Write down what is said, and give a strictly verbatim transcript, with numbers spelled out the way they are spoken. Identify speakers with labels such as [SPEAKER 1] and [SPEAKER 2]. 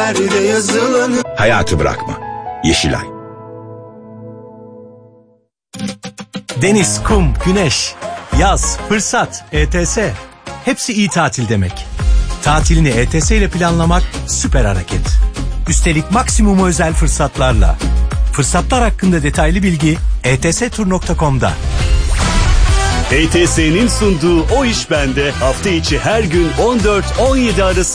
[SPEAKER 1] Kaderinde yazılanı.
[SPEAKER 2] Hayatı bırakma. Yeşilay.
[SPEAKER 3] Deniz, kum, güneş, yaz, fırsat, E T S. Hepsi iyi tatil demek. Tatilini E T S ile planlamak süper hareket. Üstelik maksimum özel fırsatlarla. Fırsatlar hakkında detaylı bilgi e t s tur nokta com'da.
[SPEAKER 4] E T S'nin sunduğu O İş Bende hafta içi her gün on dört on yedi arası